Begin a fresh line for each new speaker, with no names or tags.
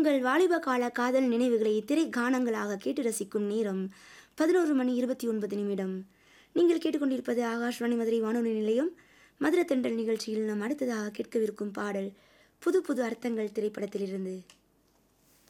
உங்கள் வாலிப கால காதல் நினைவுகளை திரை கானங்களாக கேட்டு ரசிக்கும் நேரம் 11:29. நீங்கள் கேட்டுக்கொண்டிருப்பது ஆகாஷ்வாணி மதுரை வானொலி நிலையம். மதுர தென்றல் நிகழ்ச்சியில் நாம் அடுத்ததாக கேட்கவிருக்கும் பாடல் புது புது அர்த்தங்கள் திரைப்படத்திலிருந்து.